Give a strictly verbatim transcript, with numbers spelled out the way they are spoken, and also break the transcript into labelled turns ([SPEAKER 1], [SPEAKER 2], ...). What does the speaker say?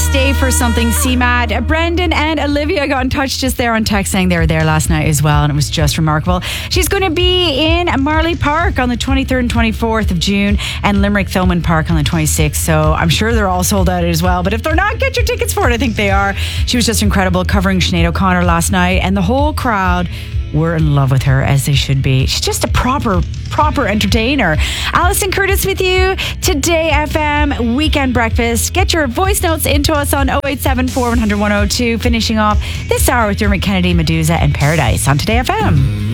[SPEAKER 1] stay for something. C Mad, Brendan and Olivia got in touch just there on text saying they were there last night as well, and it was just remarkable. She's going to be in Marley Park on the twenty-third and twenty-fourth of June and Limerick Thomond Park on the twenty-sixth. So I'm sure they're all sold out as well. But if they're not, get your tickets for it. I think they are. She was just incredible covering Sinead O'Connor last night, and the whole crowd were in love with her, as they should be. She's just a proper, proper entertainer. Alison Curtis with you, Today F M Weekend Breakfast. Get your voice notes into us on oh eight seven four, one hundred, one oh two. Finishing off this hour with Dermot Kennedy, Medusa and Paradise on Today F M.